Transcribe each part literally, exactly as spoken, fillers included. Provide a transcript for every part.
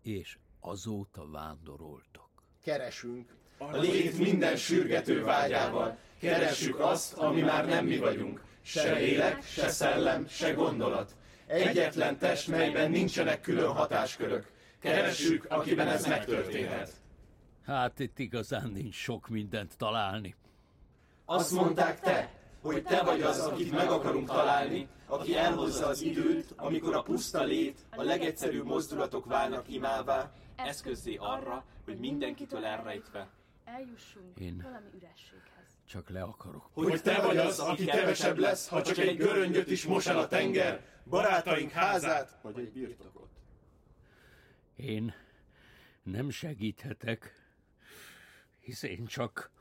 És azóta vándoroltok. Keresünk. A lét minden sürgető vágyával keressük azt, ami már nem mi vagyunk. Se lélek, se szellem, se gondolat. Egyetlen test, melyben nincsenek külön hatáskörök. Keressük, akiben ez megtörténhet. Hát itt igazán nincs sok mindent találni. Azt mondták te, hogy te vagy az, akit meg akarunk találni, aki elhozza az időt, amikor a puszta lét, a legegyszerűbb mozdulatok válnak imává, eszközzé arra, hogy mindenkitől elrejtve eljussunk Én valami ürességhez. csak le akarok. hogy te vagy az, aki kevesebb lesz, ha csak egy göröngyöt is mos el a tenger, barátaink házát, vagy egy birtokot. Én nem segíthetek, hisz én csak...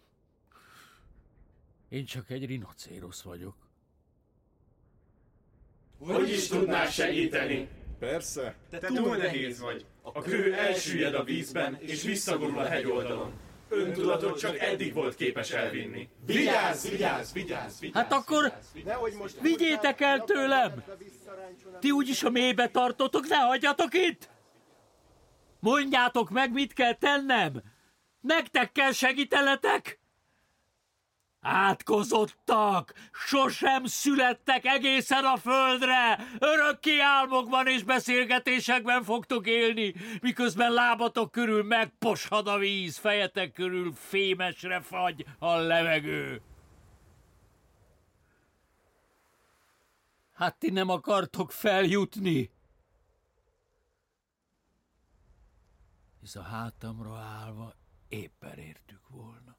Én csak egy rinocérosz vagyok. Hogy is tudnál segíteni? Persze. Te túl nehéz vagy. A kő elsüllyed a vízben, és visszagurul a hegyoldalon. Öntudatod csak eddig volt képes elvinni. Vigyázz, vigyázz, vigyázz, vigyázz! Hát akkor vigyázz, vigyázz. Nehogy most vigyétek el tőlem! Ti úgyis a mélybe tartotok, ne hagyjatok itt! Mondjátok meg, mit kell tennem! Nektek kell segítenetek! Átkozottak! Sosem születtek egészen a földre! Örökké álmokban és beszélgetésekben fogtok élni, miközben lábatok körül megposhad a víz, fejetek körül fémesre fagy a levegő. Hát ti nem akartok feljutni? Hisz a hátamra állva éppen értük volna.